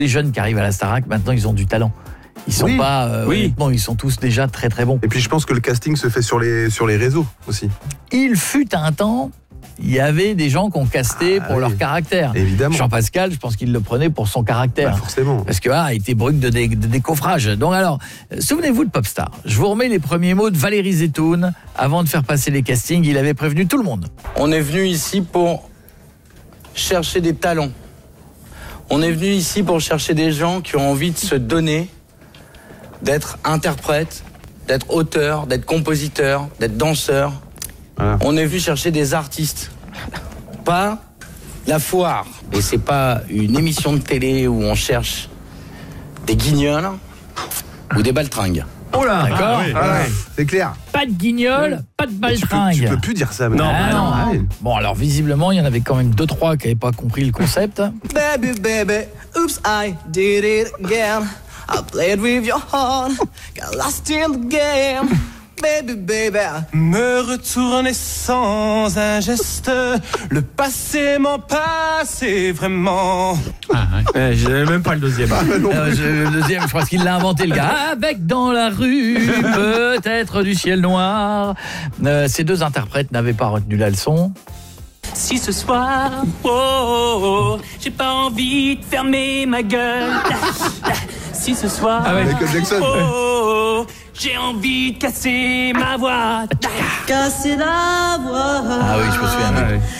Les jeunes qui arrivent à la Starac, maintenant, ils ont du talent. Ils sont pas, honnêtement, ils sont tous déjà très très bons. Et puis je pense que le casting se fait sur les réseaux aussi. Il fut un temps, il y avait des gens qu'on castait pour leur caractère. Évidemment. Jean-Pascal, je pense qu'il le prenait pour son caractère. Forcément. Parce que il était brut de décoffrage. Donc alors, souvenez-vous de Popstar. Je vous remets les premiers mots de Valérie Zetoun. Avant de faire passer les castings, il avait prévenu tout le monde. On est venu ici pour chercher des talents. On est venu ici pour chercher des gens qui ont envie de se donner, d'être interprète, d'être auteur, d'être compositeur, d'être danseur. Voilà. On est venu chercher des artistes, pas la foire. Et c'est pas une émission de télé où on cherche des guignols ou des baltringues. Oh là, d'accord. C'est clair. Pas de guignol, pas de baltringue. Tu peux plus dire ça maintenant. Non. Bon, alors visiblement, il y en avait quand même 2-3 qui n'avaient pas compris le concept. Baby, baby, oops, I did it again. I played with your heart, got lost in the game. Baby, baby. Me retourner sans un geste, le passé m'en passé vraiment. Je n'avais même pas le deuxième. Le deuxième, je pense qu'il l'a inventé, le gars. Avec dans la rue, peut-être du ciel noir. Ces deux interprètes n'avaient pas retenu la leçon. Si ce soir, j'ai pas envie de fermer ma gueule. Si ce soir, Michael Jackson. j'ai envie de casser ma voix. Casser la voix. Ah oui, je me souviens.